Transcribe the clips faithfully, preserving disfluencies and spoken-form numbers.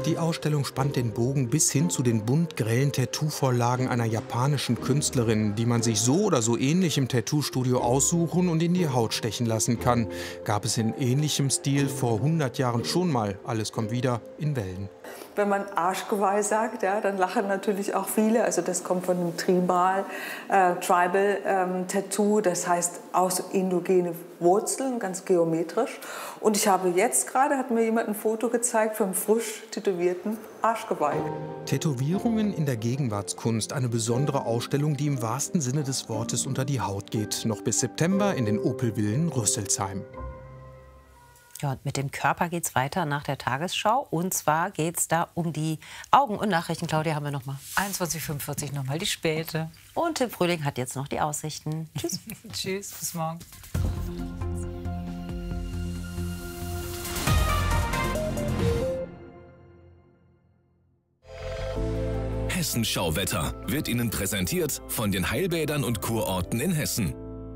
Die Ausstellung spannt den Bogen bis hin zu den bunt grellen Tattoo-Vorlagen einer japanischen Künstlerin, die man sich so oder so ähnlich im Tattoo-Studio aussuchen und in die Haut stechen lassen kann. Gab es in ähnlichem Stil vor hundert Jahren schon mal. Alles kommt wieder in Wellen. Wenn man Arschgeweih sagt, ja, dann lachen natürlich auch viele. Also das kommt von einem Tribal, äh, Tribal ähm, Tattoo, das heißt aus indogene Wurzeln, ganz geometrisch. Und ich habe jetzt gerade, hat mir jemand ein Foto gezeigt vom frisch tätowierten Arschgeweih. Tätowierungen in der Gegenwartskunst, eine besondere Ausstellung, die im wahrsten Sinne des Wortes unter die Haut geht. Noch bis September in den Opel-Villen Rüsselsheim. Ja, und mit dem Körper geht es weiter nach der Tagesschau. Und zwar geht es da um die Augen und Nachrichten. Claudia, haben wir noch mal. einundzwanzig Uhr fünfundvierzig noch mal die Späte. Und Tim Frühling hat jetzt noch die Aussichten. Tschüss. Tschüss, bis morgen. Hessenschauwetter wird Ihnen präsentiert von den Heilbädern und Kurorten in Hessen.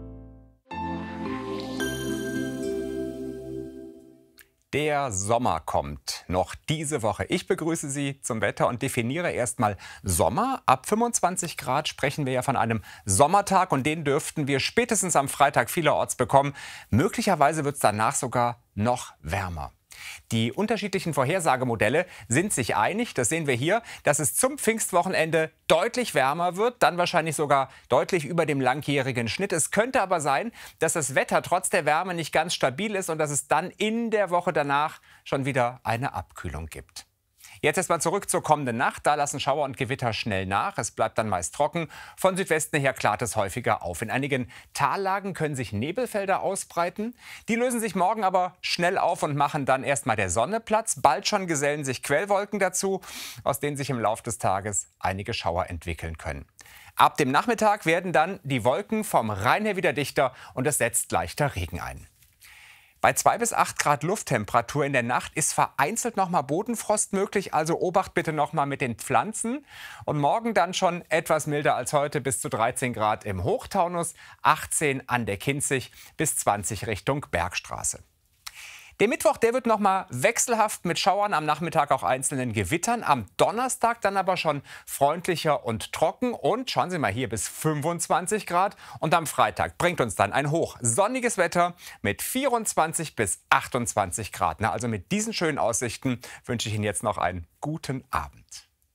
Der Sommer kommt noch diese Woche. Ich begrüße Sie zum Wetter und definiere erstmal Sommer. Ab fünfundzwanzig Grad sprechen wir ja von einem Sommertag und den dürften wir spätestens am Freitag vielerorts bekommen. Möglicherweise wird es danach sogar noch wärmer. Die unterschiedlichen Vorhersagemodelle sind sich einig, das sehen wir hier, dass es zum Pfingstwochenende deutlich wärmer wird, dann wahrscheinlich sogar deutlich über dem langjährigen Schnitt. Es könnte aber sein, dass das Wetter trotz der Wärme nicht ganz stabil ist und dass es dann in der Woche danach schon wieder eine Abkühlung gibt. Jetzt erstmal zurück zur kommenden Nacht. Da lassen Schauer und Gewitter schnell nach. Es bleibt dann meist trocken. Von Südwesten her klart es häufiger auf. In einigen Tallagen können sich Nebelfelder ausbreiten. Die lösen sich morgen aber schnell auf und machen dann erstmal der Sonne Platz. Bald schon gesellen sich Quellwolken dazu, aus denen sich im Laufe des Tages einige Schauer entwickeln können. Ab dem Nachmittag werden dann die Wolken vom Rhein her wieder dichter und es setzt leichter Regen ein. Bei zwei bis acht Grad Lufttemperatur in der Nacht ist vereinzelt noch mal Bodenfrost möglich, also Obacht bitte noch mal mit den Pflanzen. Und morgen dann schon etwas milder als heute, bis zu dreizehn Grad im Hochtaunus, achtzehn an der Kinzig bis zwanzig Richtung Bergstraße. Der Mittwoch, der wird noch mal wechselhaft mit Schauern, am Nachmittag auch einzelnen Gewittern. Am Donnerstag dann aber schon freundlicher und trocken und schauen Sie mal hier bis fünfundzwanzig Grad. Und am Freitag bringt uns dann ein hoch sonniges Wetter mit vierundzwanzig bis achtundzwanzig Grad. Na, also mit diesen schönen Aussichten wünsche ich Ihnen jetzt noch einen guten Abend.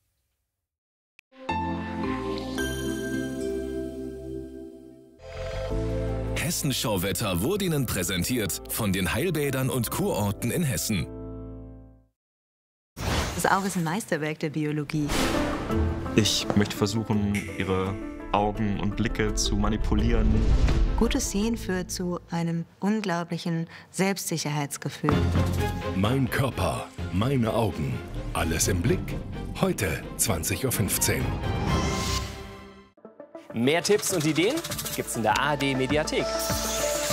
Hessenschauwetter wurde Ihnen präsentiert von den Heilbädern und Kurorten in Hessen. Das Auge ist ein Meisterwerk der Biologie. Ich möchte versuchen, Ihre Augen und Blicke zu manipulieren. Gutes Sehen führt zu einem unglaublichen Selbstsicherheitsgefühl. Mein Körper, meine Augen. Alles im Blick. Heute zwanzig Uhr fünfzehn. Mehr Tipps und Ideen gibt's in der A R D Mediathek.